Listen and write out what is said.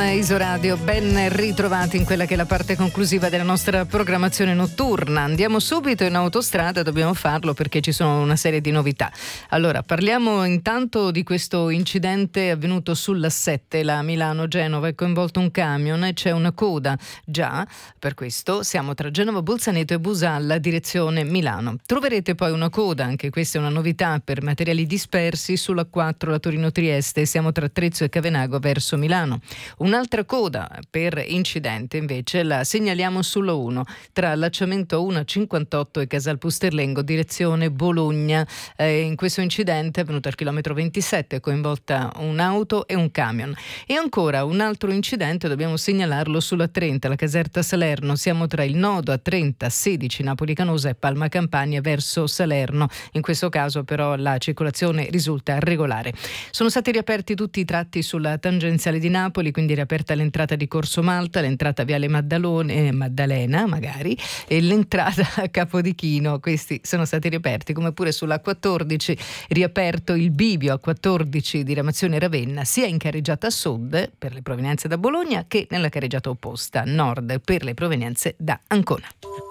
Isoradio, ben ritrovati in quella che è la parte conclusiva della nostra programmazione notturna. Andiamo subito in autostrada, dobbiamo farlo perché ci sono una serie di novità. Allora, parliamo intanto di questo incidente avvenuto sulla 7, la Milano-Genova, è coinvolto un camion e c'è una coda. Già, per questo siamo tra Genova, Bolzaneto e Busalla, direzione Milano. Troverete poi una coda, anche questa è una novità, per materiali dispersi sulla 4, la Torino-Trieste, siamo tra Trezzo e Cavenago verso Milano. Un'altra coda per incidente invece la segnaliamo sulla 1 tra allacciamento 1,58 e Casal Pusterlengo direzione Bologna. In questo incidente è avvenuto al chilometro 27, coinvolta un'auto e un camion. E ancora un altro incidente, dobbiamo segnalarlo sulla 30, la Caserta Salerno, siamo tra il nodo a 30-16 Napoli Canosa e Palma Campania verso Salerno. In questo caso però la circolazione risulta regolare. Sono stati riaperti tutti i tratti sulla tangenziale di Napoli, quindi riaperta l'entrata di Corso Malta, l'entrata Viale Maddalena magari, e l'entrata a Capodichino. Questi sono stati riaperti, come pure sulla 14 riaperto il bivio a 14 diramazione Ravenna, sia in carreggiata sud per le provenienze da Bologna che nella carreggiata opposta nord per le provenienze da Ancona.